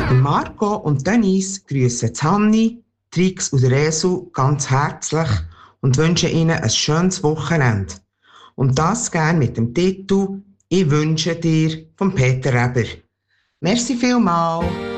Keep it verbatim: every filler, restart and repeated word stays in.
Marco und Denise grüßen Hanni, Trix und Resu ganz herzlich und wünschen ihnen ein schönes Wochenende. Und das gerne mit dem Titel «Ich wünsche dir» von Peter Eber. Merci vielmals.